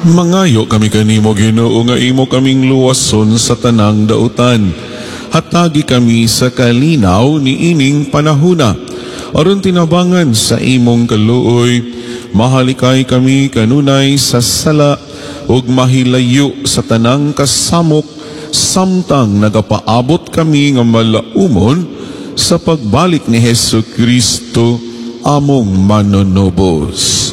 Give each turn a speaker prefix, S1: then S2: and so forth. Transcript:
S1: Mangayo kami kanimo Ginoo nga imo kaming luwason sa tanang dautan. Hatagi kami sa kalinaw ni ining panahuna. Aron tinabangan sa imong kaluoy, mahalikay kami kanunay sa sala ug mahilayo sa tanang kasamok samtang nagapaabot kami nga malaumon sa pagbalik ni Hesu Kristo among manunubos.